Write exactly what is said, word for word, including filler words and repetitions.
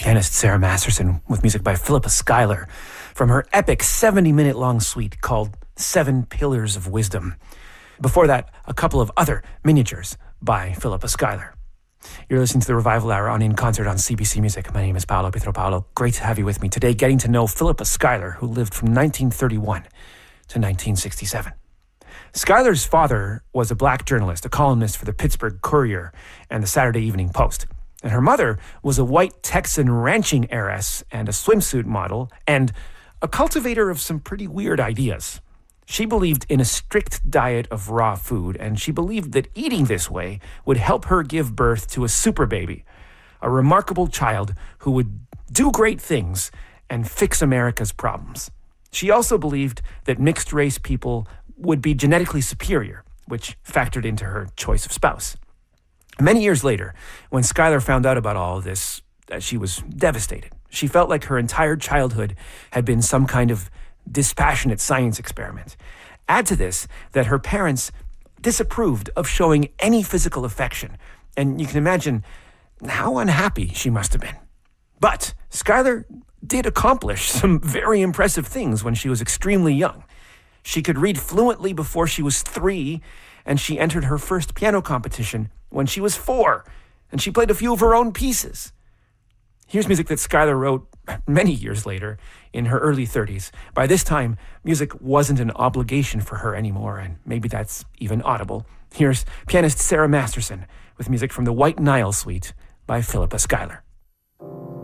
pianist Sarah Masterson with music by Philippa Schuyler from her epic seventy-minute long suite called Seven Pillars of Wisdom. Before that, a couple of other miniatures by Philippa Schuyler. You're listening to the Revival Hour on In Concert on C B C Music. My name is Paolo Pietropalo. Great to have you with me today, getting to know Philippa Schuyler, who lived from nineteen thirty-one to nineteen sixty-seven. Schuyler's father was a black journalist, a columnist for the Pittsburgh Courier and the Saturday Evening Post. And her mother was a white Texan ranching heiress and a swimsuit model and a cultivator of some pretty weird ideas. She believed in a strict diet of raw food, and she believed that eating this way would help her give birth to a super baby, a remarkable child who would do great things and fix America's problems. She also believed that mixed-race people would be genetically superior, which factored into her choice of spouse. Many years later, when Schuyler found out about all of this, she was devastated. She felt like her entire childhood had been some kind of dispassionate science experiment. Add to this that her parents disapproved of showing any physical affection, and you can imagine how unhappy she must have been. But Schuyler did accomplish some very impressive things when she was extremely young. She could read fluently before she was three, and she entered her first piano competition when she was four, and she played a few of her own pieces. Here's music that Schuyler wrote many years later, in her early thirties. By this time, music wasn't an obligation for her anymore, and maybe that's even audible. Here's pianist Sarah Masterson with music from the White Nile Suite by Philippa Schuyler.